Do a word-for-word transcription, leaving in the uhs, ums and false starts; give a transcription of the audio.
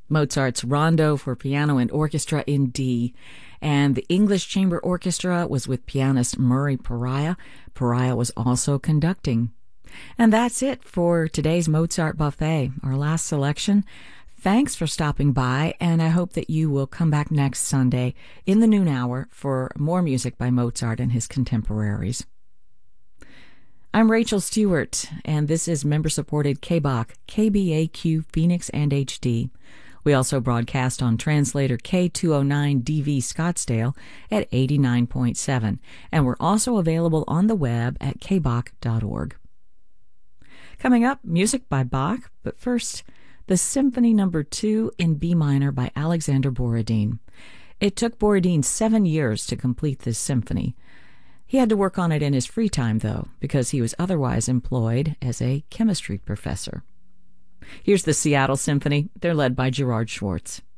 Mozart's Rondo for piano and orchestra in D. And the English Chamber Orchestra was with pianist Murray Pariah. Pariah was also conducting. And that's it for today's Mozart Buffet, our last selection. Thanks for stopping by, and I hope that you will come back next Sunday in the noon hour for more music by Mozart and his contemporaries. I'm Rachel Stewart, and this is member-supported K B A Q, K B A Q Phoenix and H D. We also broadcast on translator K two oh nine D V Scottsdale at eighty-nine point seven, and we're also available on the web at k bach dot org. Coming up, music by Bach, but first, the Symphony Number two in B minor by Alexander Borodin. It took Borodin seven years to complete this symphony. He had to work on it in his free time, though, because he was otherwise employed as a chemistry professor. Here's the Seattle Symphony. They're led by Gerard Schwartz.